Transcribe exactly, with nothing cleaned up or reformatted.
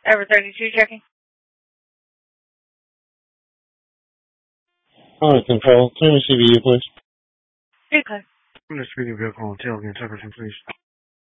Ever thirty-two checking. Alright, control. Clear the C V U, please. Okay. I'm just reading vehicle on tailgate, Jefferson, please.